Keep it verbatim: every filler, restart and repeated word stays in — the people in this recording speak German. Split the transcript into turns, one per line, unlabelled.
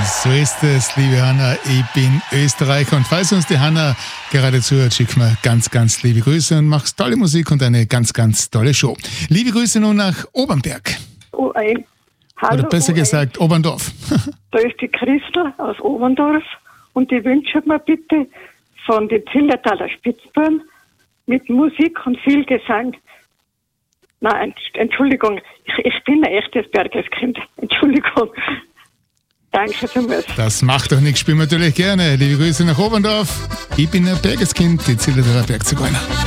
So ist es, liebe Hanna. Ich bin Österreicher und falls uns die Hanna gerade zuhört, schick mir ganz, ganz liebe Grüße und machst tolle Musik und eine ganz, ganz tolle Show. Liebe Grüße nun nach Obernberg.
O eins. Hallo,
Oder besser
O eins.
gesagt Oberndorf.
Da ist die Christel aus Oberndorf und ich wünsche mir bitte von den Zillertaler Spitzbuben mit Musik und viel Gesang. Nein, Entschuldigung, ich, ich bin ein echtes Bergeskind. Entschuldigung. Danke vielmals.
Das macht doch nichts, spielen wir natürlich gerne. Liebe Grüße nach Oberndorf. Ich bin ein Bergeskind, die Zillertaler Bergzigeuner.